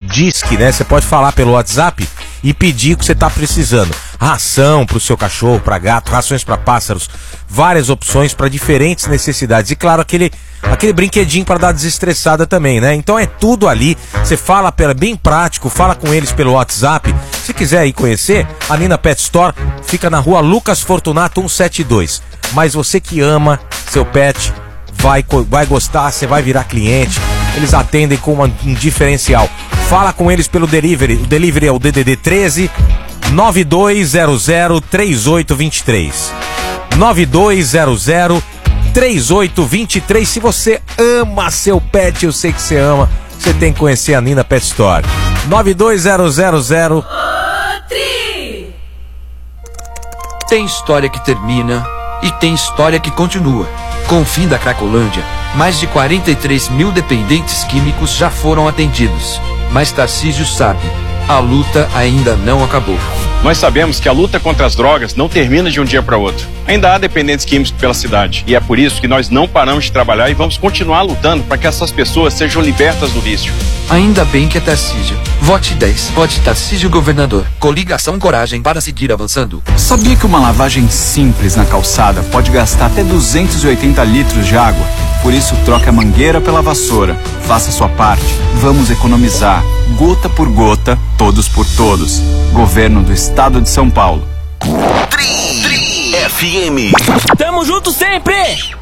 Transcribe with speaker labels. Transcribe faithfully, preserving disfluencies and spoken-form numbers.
Speaker 1: Disque, né? Você pode falar pelo WhatsApp e pedir o que você tá precisando. Ração pro seu cachorro, pra gato, rações pra pássaros, várias opções para diferentes necessidades. E claro, aquele, aquele brinquedinho para dar desestressada também, né? Então é tudo ali. Você fala, é bem prático, fala com eles pelo WhatsApp. Se quiser ir conhecer, a Nina Pet Store fica na rua Lucas Fortunato cento e setenta e dois. Mas você que ama seu pet, vai, vai gostar, você vai virar cliente. Eles atendem com uma, um diferencial. Fala com eles pelo delivery. O delivery é o D D D treze nove dois zero zero três oito dois três. nove dois zero zero três oito dois três. Se você ama seu pet, eu sei que você ama, você tem que conhecer a Nina Pet Store. nove dois zero zero zero.
Speaker 2: Tem história que termina e tem história que continua. Com o fim da Cracolândia, mais de quarenta e três mil dependentes químicos já foram atendidos. Mas Tarcísio sabe, a luta ainda não acabou.
Speaker 3: Nós sabemos que a luta contra as drogas não termina de um dia para outro. Ainda há dependentes químicos pela cidade. E é por isso que nós não paramos de trabalhar e vamos continuar lutando para que essas pessoas sejam libertas do vício.
Speaker 2: Ainda bem que é Tarcísio. Vote dez. Vote Tarcísio Governador. Coligação Coragem para seguir avançando.
Speaker 4: Sabia que uma lavagem simples na calçada pode gastar até duzentos e oitenta litros de água? Por isso, troque a mangueira pela vassoura. Faça sua parte. Vamos economizar. Gota por gota, todos por todos. Governo do Estado de São Paulo.
Speaker 5: Tri, Tri F M.
Speaker 6: Tamo junto sempre!